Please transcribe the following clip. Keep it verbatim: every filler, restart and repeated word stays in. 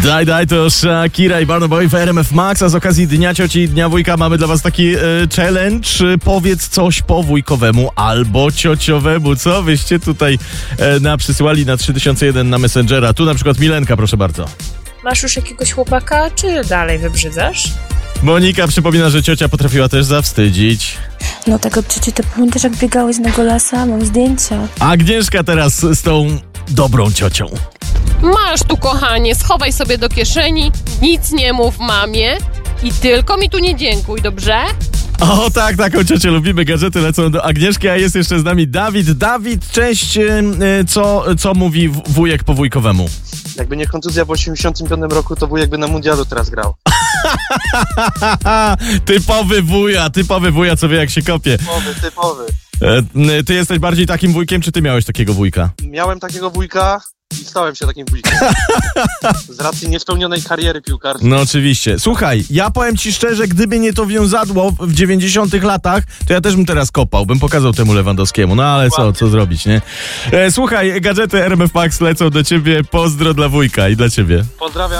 Daj, daj, to Shakira i Burna Boy w R M F Max, a z okazji Dnia Cioci i Dnia Wujka mamy dla was taki e, challenge. Powiedz coś po wujkowemu albo ciociowemu. Co wyście tutaj e, naprzysyłali na trzy tysiące jeden na Messengera? Tu na przykład Milenka, proszę bardzo. Masz już jakiegoś chłopaka, czy dalej wybrzydzasz? Monika przypomina, że ciocia potrafiła też zawstydzić. No tak od cioci, to pamiętasz, jak biegałeś z Negolasa? Mam zdjęcia. Agnieszka teraz z tą dobrą ciocią. Masz tu, kochanie, schowaj sobie do kieszeni, nic nie mów mamie i tylko mi tu nie dziękuj, dobrze? O tak, taką ciocię lubimy. Gadżety lecą do Agnieszki, a jest jeszcze z nami Dawid. Dawid, cześć. Co, co mówi wujek po wujkowemu? Jakby nie kontuzja w osiemdziesiątym piątym roku, to wujek by na mundialu teraz grał. Typowy wuja, typowy wuja, co wie jak się kopie. Typowy, typowy. E, ty jesteś bardziej takim wujkiem, czy ty miałeś takiego wujka? Miałem takiego wujka i stałem się takim wujkiem. Z racji niespełnionej kariery piłkarskiej. No oczywiście. Słuchaj, ja powiem ci szczerze, gdyby nie to wiązadło w dziewięćdziesiątych latach, to ja też bym teraz kopał, bym pokazał temu Lewandowskiemu. No ale co, co zrobić, nie? E, słuchaj, gadżety R M F Max lecą do ciebie. Pozdro dla wujka i dla ciebie. Pozdrawiam.